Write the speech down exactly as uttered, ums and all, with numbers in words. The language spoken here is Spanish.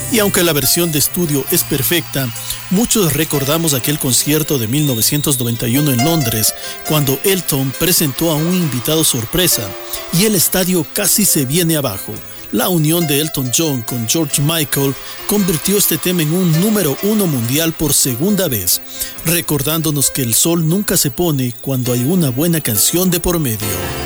Y aunque la versión de estudio es perfecta, muchos recordamos aquel concierto de mil novecientos noventa y uno en Londres, cuando Elton presentó a un invitado sorpresa y el estadio casi se viene abajo. La unión de Elton John con George Michael convirtió este tema en un número uno mundial por segunda vez, recordándonos que el sol nunca se pone cuando hay una buena canción de por medio.